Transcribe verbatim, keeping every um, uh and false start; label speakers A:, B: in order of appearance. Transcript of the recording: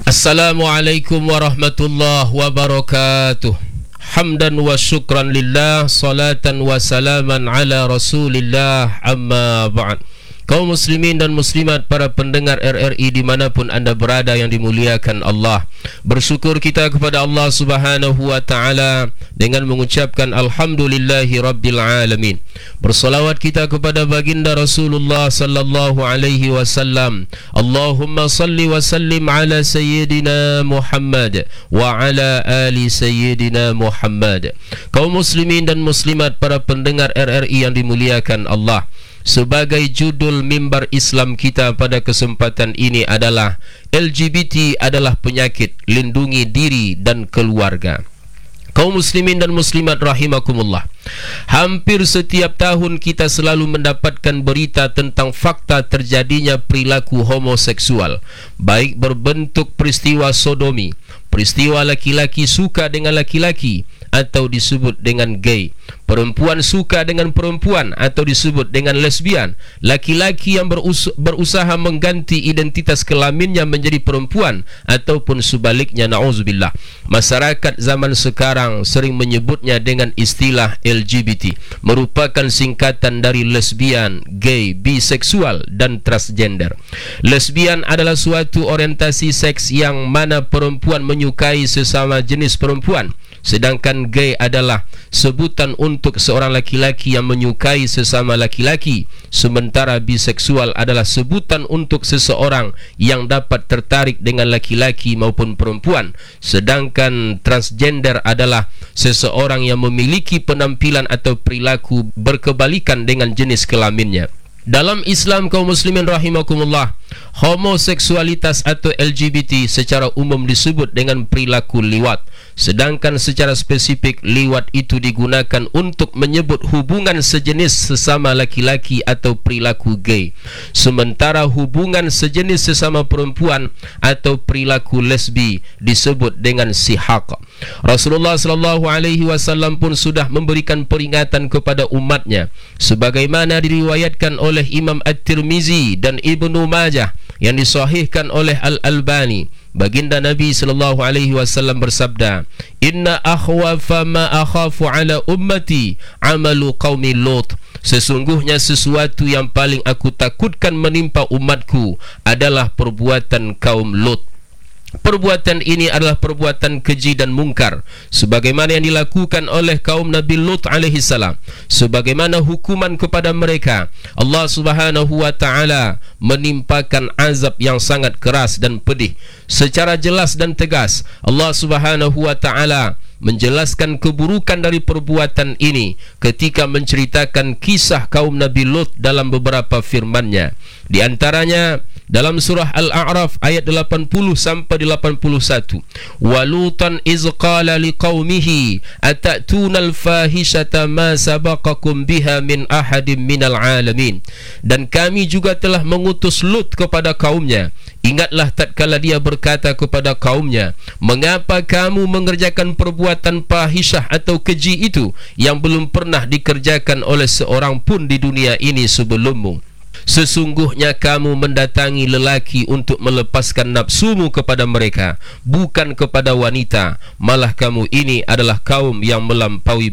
A: Assalamualaikum warahmatullahi wabarakatuh. Hamdan wa syukran lillah, salatan wa salaman ala rasulillah, amma ba'd. Kaum muslimin dan muslimat, para pendengar R R I dimanapun anda berada yang dimuliakan Allah, bersyukur kita kepada Allah subhanahu wa ta'ala dengan mengucapkan Alhamdulillahi Rabbil Alamin. Bersalawat kita kepada baginda Rasulullah sallallahu alaihi wasallam. Allahumma salli wa sallim ala Sayyidina Muhammad wa ala ali Sayyidina Muhammad. Kaum muslimin dan muslimat, para pendengar R R I yang dimuliakan Allah, sebagai judul mimbar Islam kita pada kesempatan ini adalah L G B T adalah penyakit, lindungi diri dan keluarga. Kaum muslimin dan muslimat rahimakumullah, hampir setiap tahun kita selalu mendapatkan berita tentang fakta terjadinya perilaku homoseksual, baik berbentuk peristiwa sodomi, peristiwa laki-laki suka dengan laki-laki atau disebut dengan gay, perempuan suka dengan perempuan atau disebut dengan lesbian, laki-laki yang berus berusaha mengganti identitas kelaminnya menjadi perempuan ataupun sebaliknya, na'udzubillah. Masyarakat zaman sekarang sering menyebutnya dengan istilah L G B T, merupakan singkatan dari lesbian, gay, biseksual dan transgender. Lesbian adalah suatu orientasi seks yang mana perempuan menyukai sesama jenis perempuan, sedangkan gay adalah sebutan untuk seorang laki-laki yang menyukai sesama laki-laki, sementara biseksual adalah sebutan untuk seseorang yang dapat tertarik dengan laki-laki maupun perempuan, sedangkan transgender adalah seseorang yang memiliki penampilan atau perilaku berkebalikan dengan jenis kelaminnya. Dalam Islam, kaum muslimin rahimakumullah, homoseksualitas atau L G B T secara umum disebut dengan perilaku liwat, sedangkan secara spesifik liwat itu digunakan untuk menyebut hubungan sejenis sesama laki-laki atau perilaku gay, sementara hubungan sejenis sesama perempuan atau perilaku lesbi disebut dengan sihaq. Rasulullah sallallahu alaihi wasallam pun sudah memberikan peringatan kepada umatnya, sebagaimana diriwayatkan oleh Imam At-Tirmizi dan Ibnu Majah yang disahihkan oleh Al-Albani. Baginda Nabi sallallahu alaihi wasallam bersabda, "Inna akhwafa ma akhafu ala ummati amalu qaumi Lut." Sesungguhnya sesuatu yang paling aku takutkan menimpa umatku adalah perbuatan kaum Lut. Perbuatan ini adalah perbuatan keji dan mungkar, sebagaimana yang dilakukan oleh kaum Nabi Lut alaihi salam. Sebagaimana hukuman kepada mereka, Allah subhanahu wa ta'ala menimpakan azab yang sangat keras dan pedih. Secara jelas dan tegas, Allah subhanahu wa ta'ala menjelaskan keburukan dari perbuatan ini ketika menceritakan kisah kaum Nabi Lut dalam beberapa firman-Nya. Di antaranya dalam surah Al-A'raf ayat delapan puluh sampai delapan puluh satu, "Walutan iz qala liqaumihi atatuna al-fahishata ma sabaqakum biha min ahadin minal alamin." Dan kami juga telah mengutus Lut kepada kaumnya. Ingatlah tatkala dia berkata kepada kaumnya, "Mengapa kamu mengerjakan perbuatan fahisyah atau keji itu yang belum pernah dikerjakan oleh seorang pun di dunia ini sebelummu? Sesungguhnya kamu mendatangi lelaki untuk melepaskan nafsumu kepada mereka, bukan kepada wanita. Malah kamu ini adalah kaum yang melampaui